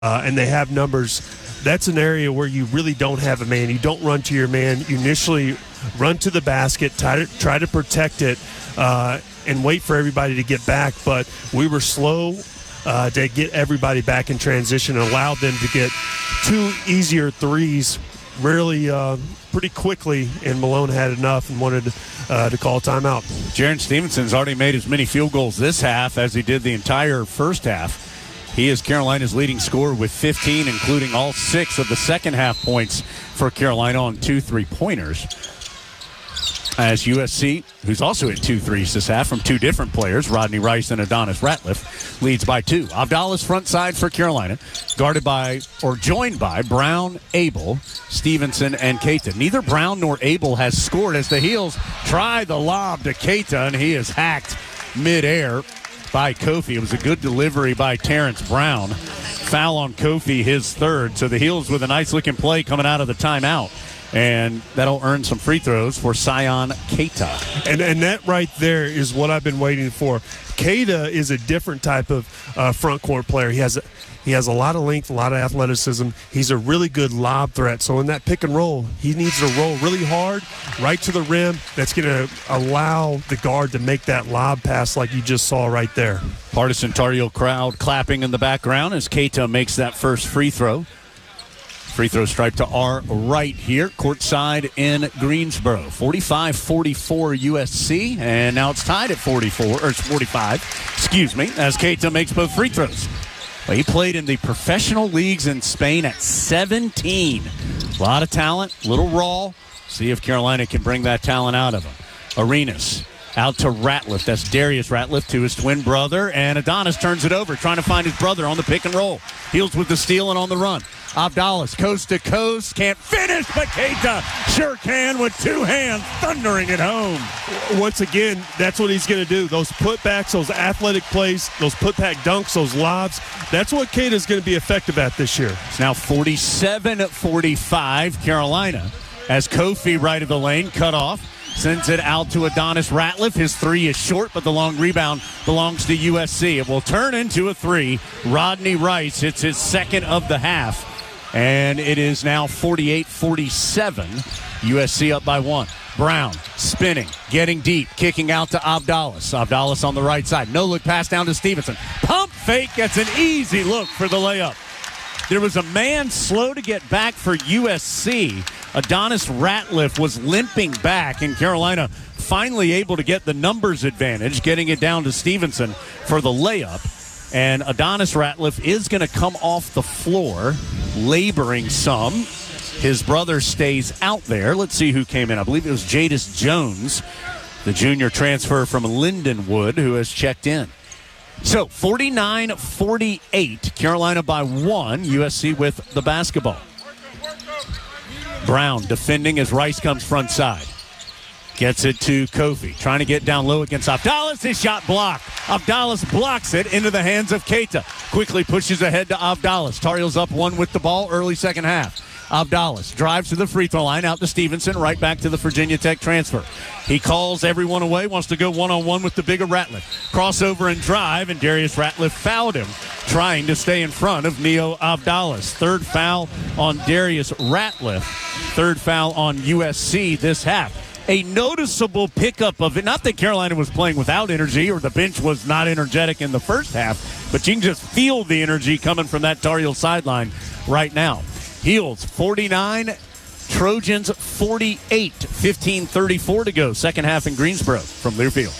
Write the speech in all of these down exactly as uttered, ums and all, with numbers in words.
uh, and they have numbers, that's an area where you really don't have a man. You don't run to your man. You initially run to the basket, try to, try to protect it, uh, and wait for everybody to get back. But we were slow uh, to get everybody back in transition and allowed them to get two easier threes really uh, pretty quickly, and Malone had enough and wanted uh, to call a timeout. Jaren Stevenson's already made as many field goals this half as he did the entire first half. He is Carolina's leading scorer with fifteen, including all six of the second half points for Carolina on two three-pointers. As U S C, who's also hit two threes this half from two different players, Rodney Rice and Adonis Ratliff, leads by two. Abdallah's front side for Carolina, guarded by, or joined by, Brown, Abel, Stevenson, and Keita. Neither Brown nor Abel has scored as the Heels try the lob to Keita, and he is hacked midair by Kofi. It was a good delivery by Terrence Brown. Foul on Kofi, his third. So the Heels with a nice-looking play coming out of the timeout. And that'll earn some free throws for Sion Keita. And and that right there is what I've been waiting for. Keita is a different type of uh, front court player. He has a, he has a lot of length, a lot of athleticism. He's a really good lob threat. So in that pick and roll, he needs to roll really hard, right to the rim. That's going to allow the guard to make that lob pass like you just saw right there. Partisan Tar Heel crowd clapping in the background as Keita makes that first free throw. Free throw stripe to our right here, courtside in Greensboro. forty-five forty-four U S C, and now it's tied at forty-four, or it's forty-five, excuse me, as Keita makes both free throws. Well, he played in the professional leagues in Spain at seventeen. A lot of talent, a little raw. See if Carolina can bring that talent out of him. Arenas out to Ratliff. That's Darius Ratliff to his twin brother, and Adonis turns it over, trying to find his brother on the pick and roll. Heels with the steal and on the run. Abdallah coast to coast, can't finish, but Keita sure can with two hands, thundering it home. Once again, that's what he's going to do. Those putbacks, those athletic plays, those putback dunks, those lobs, that's what Keita's going to be effective at this year. It's now forty-seven forty-five Carolina as Kofi right of the lane, cut off. Sends it out to Adonis Ratliff. His three is short, but the long rebound belongs to U S C. It will turn into a three. Rodney Rice hits his second of the half. And it is now forty-eight forty-seven. U S C up by one. Brown spinning, getting deep, kicking out to Abdallah. Abdallah on the right side. No look pass down to Stevenson. Pump fake gets an easy look for the layup. There was a man slow to get back for U S C. Adonis Ratliff was limping back, and Carolina finally able to get the numbers advantage, getting it down to Stevenson for the layup. And Adonis Ratliff is going to come off the floor, laboring some. His brother stays out there. Let's see who came in. I believe it was Jadis Jones, the junior transfer from Lindenwood, who has checked in. So, forty-nine forty-eight, Carolina by one, U S C with the basketball. Brown defending as Rice comes front side. Gets it to Kofi, trying to get down low against Abdallah. His shot blocked. Abdallah blocks it into the hands of Keita. Quickly pushes ahead to Abdallah. Tar Heels up one with the ball early second half. Abdallah drives to the free throw line, out to Stevenson, right back to the Virginia Tech transfer. He calls everyone away, wants to go one-on-one with the bigger Ratliff. Crossover and drive, and Darius Ratliff fouled him, trying to stay in front of Neo Abdallah. Third foul on Darius Ratliff. Third foul on U S C this half. A noticeable pickup of it. Not that Carolina was playing without energy or the bench was not energetic in the first half, but you can just feel the energy coming from that Tar Heel sideline right now. Heels forty-nine, Trojans forty-eight, fifteen thirty-four to go. Second half in Greensboro from Learfield.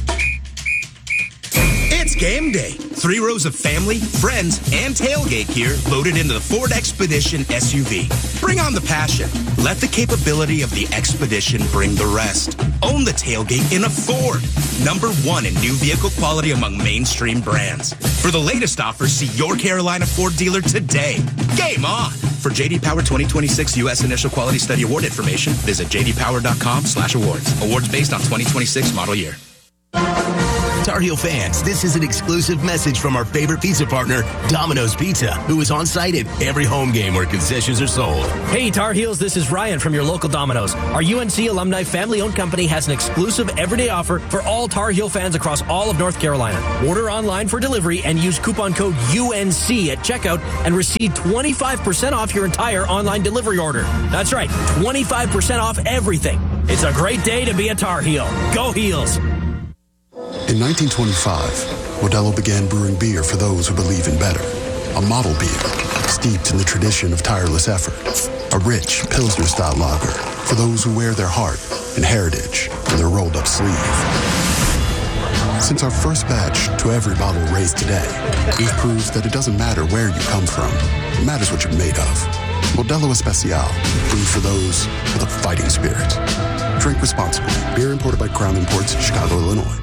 It's game day. Three rows of family, friends, and tailgate gear loaded into the Ford Expedition S U V. Bring on the passion. Let the capability of the Expedition bring the rest. Own the tailgate in a Ford. Number one in new vehicle quality among mainstream brands. For the latest offers, see your Carolina Ford dealer today. Game on. For J D Power twenty twenty-six U S Initial Quality Study Award information, visit j d power dot com slash awards. Awards based on twenty twenty-six model year. Tar Heel fans, this is an exclusive message from our favorite pizza partner, Domino's Pizza, who is on site at every home game where concessions are sold. Hey, Tar Heels, this is Ryan from your local Domino's. Our U N C alumni family-owned company has an exclusive everyday offer for all Tar Heel fans across all of North Carolina. Order online for delivery and use coupon code U N C at checkout and receive twenty-five percent off your entire online delivery order. That's right, twenty-five percent off everything. It's a great day to be a Tar Heel. Go Heels! In nineteen twenty-five, Modelo began brewing beer for those who believe in better. A model beer, steeped in the tradition of tireless effort. A rich Pilsner-style lager for those who wear their heart and heritage in their rolled-up sleeve. Since our first batch to every bottle raised today, we've proved that it doesn't matter where you come from. It matters what you're made of. Modelo Especial, brewed for those with a fighting spirit. Drink responsibly. Beer imported by Crown Imports, Chicago, Illinois.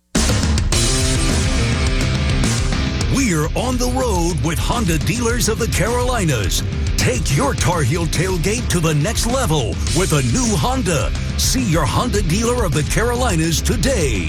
We're on the road with Honda Dealers of the Carolinas. Take your Tar Heel tailgate to the next level with a new Honda. See your Honda Dealer of the Carolinas today.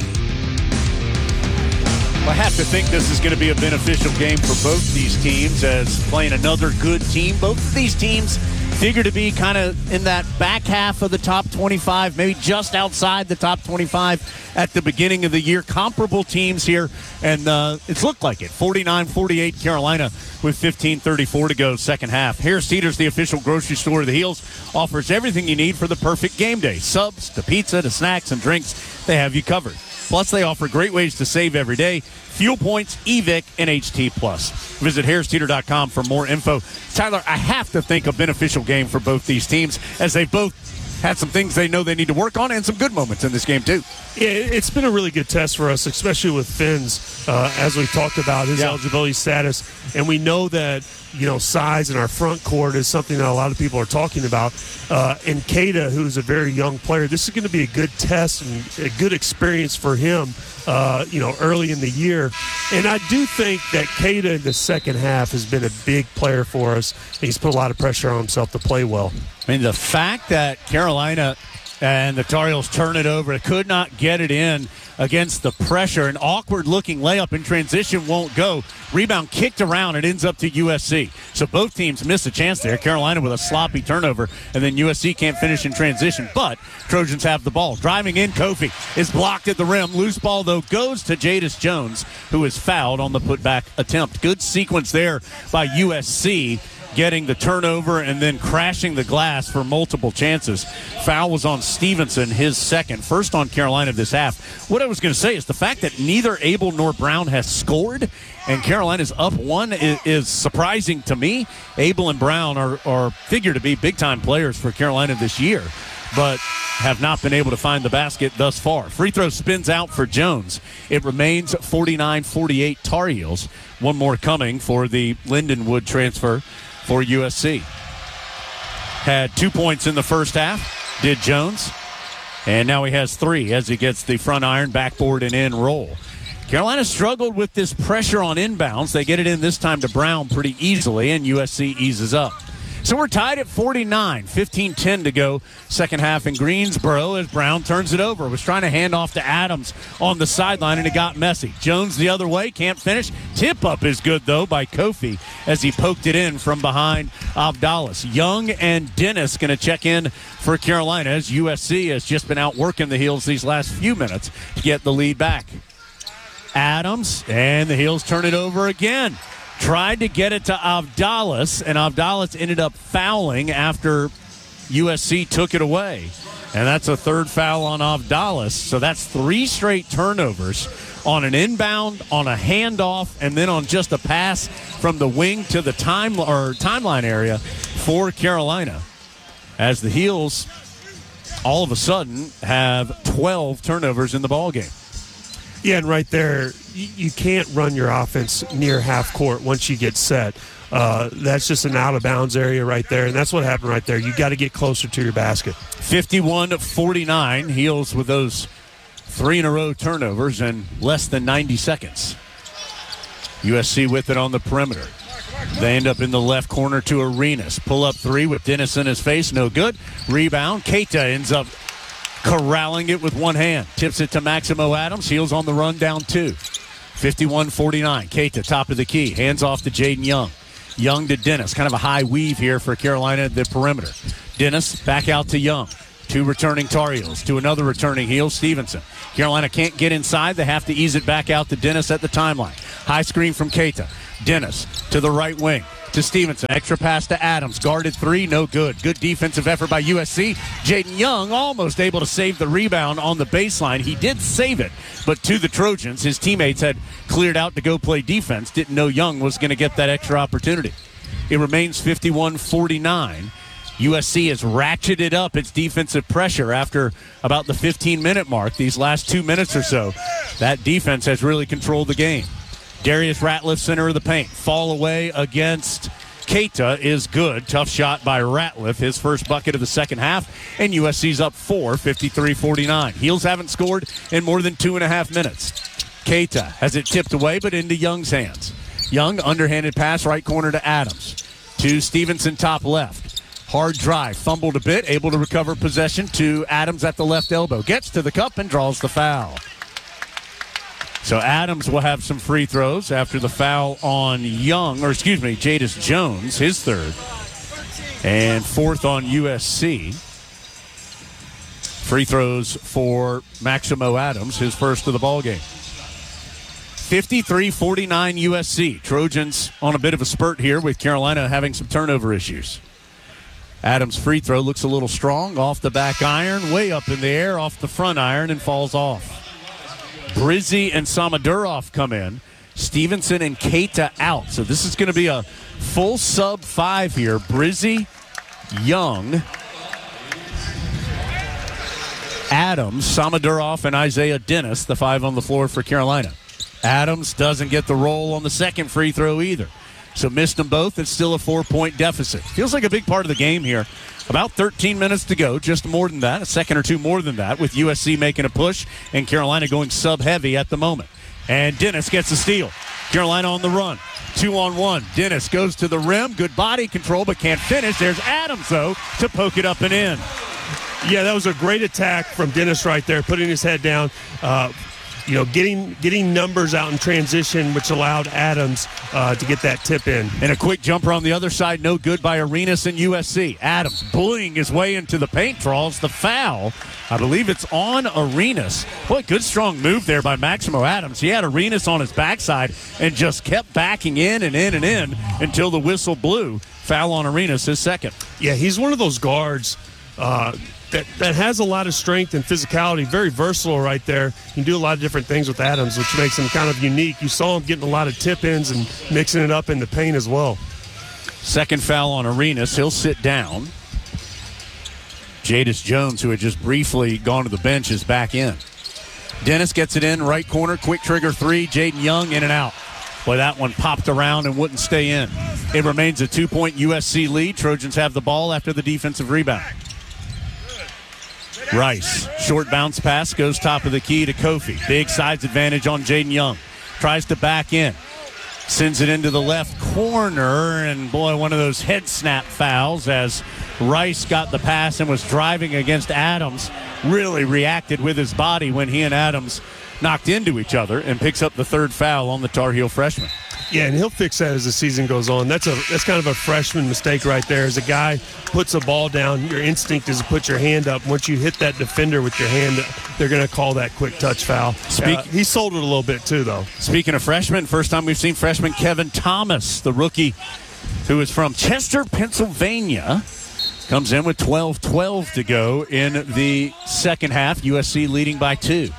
I have to think this is going to be a beneficial game for both these teams as playing another good team. Both of these teams figure to be kind of in that back half of the top twenty-five, maybe just outside the top twenty-five at the beginning of the year. Comparable teams here, and uh, it's looked like it. forty-nine forty-eight Carolina with fifteen thirty-four to go second half. Harris Teeter's, the official grocery store of the Heels, offers everything you need for the perfect game day. Subs to pizza to snacks and drinks, they have you covered. Plus, they offer great ways to save every day. Fuel points, E V I C, and H T Plus. Visit Harris Teeter dot com for more info. Tyler, I have to think a beneficial game for both these teams as they both had some things they know they need to work on and some good moments in this game, too. Yeah, it's been a really good test for us, especially with Finn's, uh, as we talked about his yeah. eligibility status. And we know that, you know, size in our front court is something that a lot of people are talking about. Uh, and Keita, who's a very young player, this is going to be a good test and a good experience for him, uh, you know, early in the year. And I do think that Keita in the second half has been a big player for us. He's put a lot of pressure on himself to play well. I mean, the fact that Carolina and the Tar Heels turn it over, could not get it in against the pressure. An awkward-looking layup in transition won't go. Rebound kicked around. It ends up to U S C. So both teams miss a chance there. Carolina with a sloppy turnover, and then U S C can't finish in transition. But Trojans have the ball. Driving in, Kofi is blocked at the rim. Loose ball, though, goes to Jadis Jones, who is fouled on the putback attempt. Good sequence there by U S C, getting the turnover and then crashing the glass for multiple chances. Foul was on Stevenson, his second. First on Carolina this half. What I was going to say is the fact that neither Abel nor Brown has scored and Carolina's up one is, is surprising to me. Abel and Brown are, are figured to be big-time players for Carolina this year, but have not been able to find the basket thus far. Free throw spins out for Jones. It remains forty-nine forty-eight Tar Heels. One more coming for the Lindenwood transfer for U S C. Had two points in the first half, did Jones. And now he has three as he gets the front iron, backboard, and in roll. Carolina struggled with this pressure on inbounds. They get it in this time to Brown pretty easily, and U S C eases up. So we're tied at forty-nine, fifteen ten to go, second half in Greensboro as Brown turns it over. Was trying to hand off to Adams on the sideline, and it got messy. Jones the other way, can't finish. Tip up is good, though, by Kofi as he poked it in from behind Abdallas. Young and Dennis going to check in for Carolina as U S C has just been out working the Heels these last few minutes to get the lead back. Adams, and the Heels turn it over again. Tried to get it to Abdallas, and Abdallas ended up fouling after U S C took it away. And that's a third foul on Abdallas. So that's three straight turnovers on an inbound, on a handoff, and then on just a pass from the wing to the time or timeline area for Carolina. As the Heels all of a sudden have twelve turnovers in the ballgame. Yeah, and right there, you, you can't run your offense near half court once you get set. Uh, that's just an out-of-bounds area right there, and that's what happened right there. You got to get closer to your basket. fifty-one forty-nine, Heels with those three-in-a-row turnovers in less than ninety seconds. U S C with it on the perimeter. They end up in the left corner to Arenas. Pull up three with Dennis in his face, no good. Rebound, Keita ends up corralling it with one hand. Tips it to Maximo Adams. Heels on the run, down two. fifty-one forty-nine. Keita, top of the key. Hands off to Jaden Young. Young to Dennis. Kind of a high weave here for Carolina at the perimeter. Dennis back out to Young. Two returning Tar Heels. To another returning heel, Stevenson. Carolina can't get inside. They have to ease it back out to Dennis at the timeline. High screen from Keita. Dennis to the right wing. To Stevenson. Extra pass to Adams. Guarded three. No good. Good defensive effort by U S C. Jaden Young almost able to save the rebound on the baseline. He did save it, but to the Trojans, his teammates had cleared out to go play defense. Didn't know Young was going to get that extra opportunity. It remains fifty-one forty-nine. U S C has ratcheted up its defensive pressure after about the fifteen-minute mark. These last two minutes or so, that defense has really controlled the game. Darius Ratliff, center of the paint. Fall away against Keita is good. Tough shot by Ratliff, his first bucket of the second half, and U S C's up four, fifty-three forty-nine. Heels haven't scored in more than two and a half minutes. Keita has it tipped away, but into Young's hands. Young, underhanded pass, right corner to Adams. To Stevenson, top left. Hard drive, fumbled a bit, able to recover possession to Adams at the left elbow. Gets to the cup and draws the foul. So Adams will have some free throws after the foul on Young, or excuse me, Jadis Jones, his third. And fourth on U S C. Free throws for Maximo Adams, his first of the ball game. fifty-three forty-nine U S C. Trojans on a bit of a spurt here with Carolina having some turnover issues. Adams' free throw looks a little strong. Off the back iron, way up in the air, off the front iron, and falls off. Brizzi and Samadurov come in. Stevenson and Keita out. So this is going to be a full sub five here. Brizzi, Young, Adams, Samadurov, and Isaiah Dennis, the five on the floor for Carolina. Adams doesn't get the roll on the second free throw either. So missed them both. It's still a four-point deficit. Feels like a big part of the game here. About thirteen minutes to go, just more than that, a second or two more than that, with U S C making a push and Carolina going sub-heavy at the moment. And Dennis gets a steal. Carolina on the run. Two on one. Dennis goes to the rim. Good body control, but can't finish. There's Adams, though, to poke it up and in. Yeah, that was a great attack from Dennis right there, putting his head down. Uh, you know, getting getting numbers out in transition, which allowed Adams uh, to get that tip in. And a quick jumper on the other side, no good by Arenas and U S C. Adams bullying his way into the paint, draws the foul. I believe it's on Arenas. Boy, good strong move there by Maximo Adams. He had Arenas on his backside and just kept backing in and in and in until the whistle blew. Foul on Arenas, his second. Yeah, he's one of those guards uh, that, that has a lot of strength and physicality, very versatile right there. He can do a lot of different things with Adams, which makes him kind of unique. You saw him getting a lot of tip-ins and mixing it up in the paint as well. Second foul on Arenas. He'll sit down. Jadis Jones, who had just briefly gone to the bench, is back in. Dennis gets it in, right corner, quick trigger three. Jaden Young in and out. Boy, that one popped around and wouldn't stay in. It remains a two-point U S C lead. Trojans have the ball after the defensive rebound. Rice, short bounce pass, goes top of the key to Kofi. Big size advantage on Jaden Young. Tries to back in. Sends it into the left corner, and boy, one of those head snap fouls as Rice got the pass and was driving against Adams. Really reacted with his body when he and Adams knocked into each other, and picks up the third foul on the Tar Heel freshman. Yeah, and he'll fix that as the season goes on. That's a that's kind of a freshman mistake right there. As a guy puts a ball down, your instinct is to put your hand up. Once you hit that defender with your hand, they're going to call that quick touch foul. Speak, uh, he sold it a little bit too, though. Speaking of freshmen, first time we've seen freshman Kevin Thomas, the rookie who is from Chester, Pennsylvania, comes in with twelve twelve to go in the second half. U S C leading by two.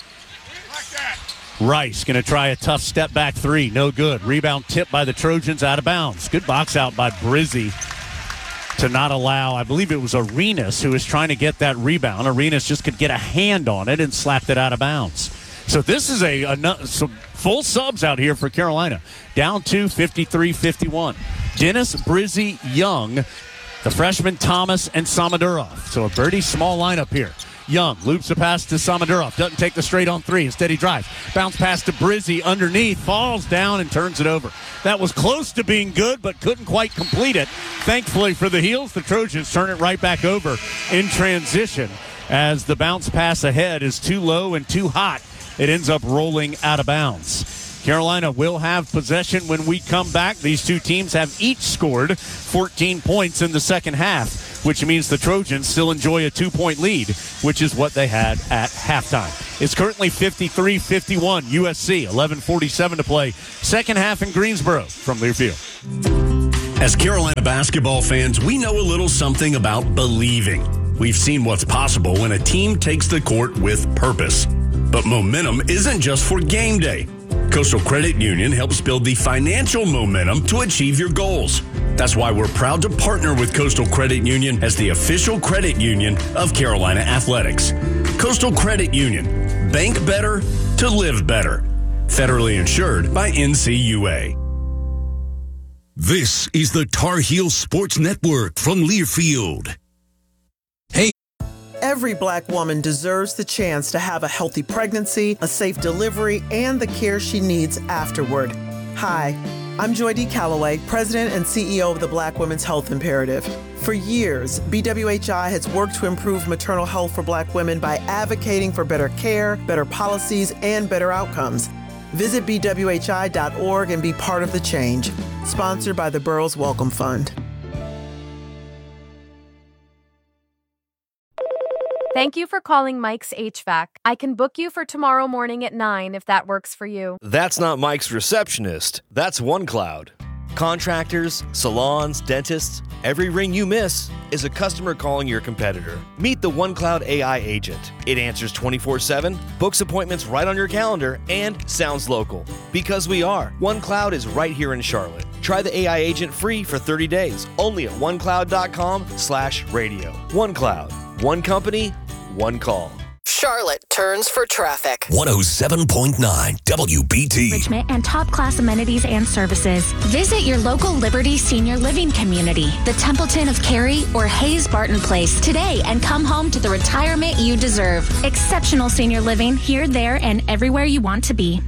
Rice going to try a tough step back three. No good. Rebound tipped by the Trojans, out of bounds. Good box out by Brizzi to not allow, I believe it was Arenas who was trying to get that rebound. Arenas just could get a hand on it and slapped it out of bounds. So this is a, a some full subs out here for Carolina. Down two, fifty-three fifty-one. Dennis, Brizzi, Young, the freshman Thomas, and Samadurov. So a Birdie small lineup here. Young loops a pass to Samadurov. Doesn't take the straight on three. Instead he drives. Bounce pass to Brizzi underneath. Falls down and turns it over. That was close to being good, but couldn't quite complete it. Thankfully for the Heels, the Trojans turn it right back over in transition. as the bounce pass ahead is too low and too hot. It ends up rolling out of bounds. Carolina will have possession when we come back. These two teams have each scored fourteen points in the second half, which means the Trojans still enjoy a two-point lead, which is what they had at halftime. It's currently fifty-three fifty-one U S C, eleven forty-seven to play. Second half in Greensboro from Learfield. As Carolina basketball fans, we know a little something about believing. We've seen what's possible when a team takes the court with purpose. But momentum isn't just for game day. Coastal Credit Union helps build the financial momentum to achieve your goals. That's why we're proud to partner with Coastal Credit Union as the official credit union of Carolina Athletics. Coastal Credit Union. Bank better to live better. Federally insured by N C U A. This is the Tar Heel Sports Network from Learfield. Every Black woman deserves the chance to have a healthy pregnancy, a safe delivery, and the care she needs afterward. Hi, I'm Joy D. Calloway, President and C E O of the Black Women's Health Imperative. For years, B W H I has worked to improve maternal health for Black women by advocating for better care, better policies, and better outcomes. Visit B W H I dot org and be part of the change. Sponsored by the Burroughs Welcome Fund. Thank you for calling Mike's H V A C. I can book you for tomorrow morning at nine if that works for you. That's not Mike's receptionist. That's OneCloud. Contractors, salons, dentists, every ring you miss is a customer calling your competitor. Meet the OneCloud A I agent. It answers twenty-four seven, books appointments right on your calendar, and sounds local. Because we are. OneCloud is right here in Charlotte. Try the A I agent free for thirty days, only at onecloud.com slash radio. OneCloud. One company, one call. Charlotte turns for traffic. one oh seven point nine W B T. Enrichment and top-class amenities and services. Visit your local Liberty Senior Living community, the Templeton of Cary or Hayes Barton Place today, and come home to the retirement you deserve. Exceptional senior living here, there, and everywhere you want to be.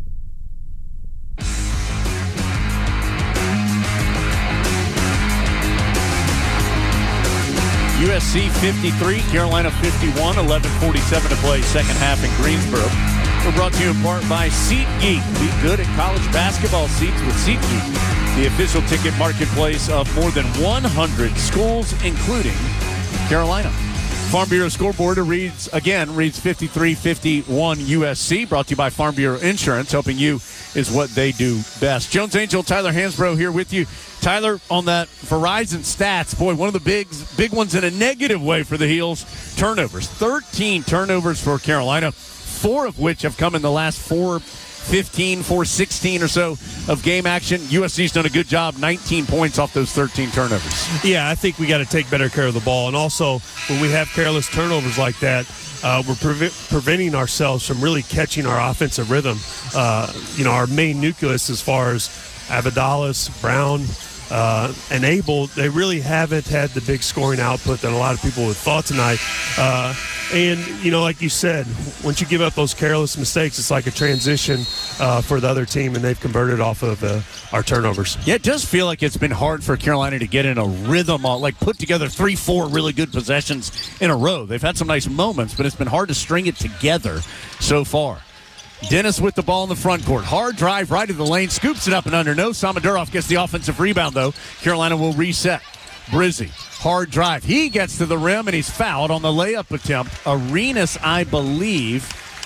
U S C fifty-three, Carolina fifty-one, eleven forty-seven to play, second half in Greensboro. We're brought to you in part by SeatGeek. Be good at college basketball seats with SeatGeek, the official ticket marketplace of more than one hundred schools, including Carolina. Farm Bureau scoreboard reads, again, reads fifty-three fifty-one U S C, brought to you by Farm Bureau Insurance, helping you is what they do best. Jones Angell, Tyler Hansbrough here with you. Tyler, on that Verizon stats, boy, one of the big, big ones in a negative way for the Heels, turnovers. thirteen turnovers for Carolina, four of which have come in the last four fifteen, four sixteen or so of game action. U S C's done a good job, nineteen points off those thirteen turnovers. Yeah, I think we got to take better care of the ball. And also, when we have careless turnovers like that, uh, we're pre- preventing ourselves from really catching our offensive rhythm. Uh, you know, our main nucleus as far as Abadalis, Brown, Uh, and Abel, they really haven't had the big scoring output that a lot of people would thought tonight. Uh, and, you know, like you said, once you give up those careless mistakes, it's like a transition uh, for the other team, and they've converted off of uh, our turnovers. Yeah, it does feel like it's been hard for Carolina to get in a rhythm, like put together three, four really good possessions in a row. They've had some nice moments, but it's been hard to string it together so far. Dennis with the ball in the front court. Hard drive right of the lane. Scoops it up and under. No. Samadurov gets the offensive rebound, though. Carolina will reset. Brizzi. Hard drive. He gets to the rim, and he's fouled on the layup attempt. Arenas, I believe,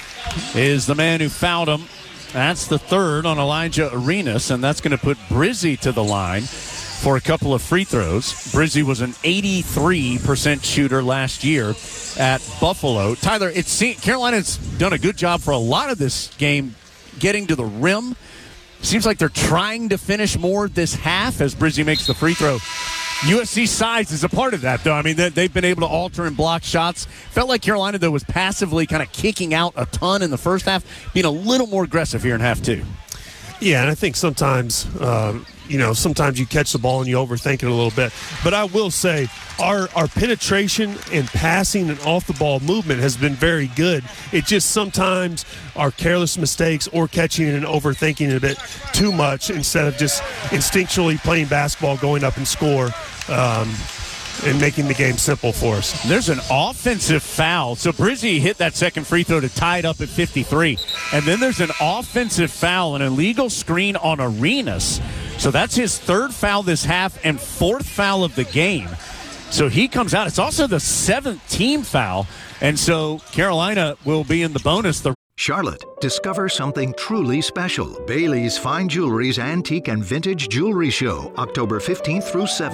is the man who fouled him. That's the third on Elijah Arenas, and that's going to put Brizzi to the line for a couple of free throws. Brizzi was an eighty-three percent shooter last year at Buffalo. Tyler, it's Carolina's done a good job for a lot of this game getting to the rim. Seems like they're trying to finish more this half as Brizzi makes the free throw. U S C size is a part of that, though. I mean, they've been able to alter and block shots. Felt like Carolina, though, was passively kind of kicking out a ton in the first half, being a little more aggressive here in half two. Yeah, and I think sometimes, um, you know, sometimes you catch the ball and you overthink it a little bit. But I will say our our penetration and passing and off-the-ball movement has been very good. It just sometimes our careless mistakes or catching it and overthinking it a bit too much instead of just instinctually playing basketball, going up and score. Um, and making the game simple for us. There's an offensive foul. So Brizzi hit that second free throw to tie it up at fifty-three. And then there's an offensive foul, an illegal screen on Arenas. So that's his third foul this half and fourth foul of the game. So he comes out. It's also the seventh team foul. And so Carolina will be in the bonus. The Charlotte, discover something truly special. Bailey's Fine Jewelry's Antique and Vintage Jewelry Show, October fifteenth through seventeenth.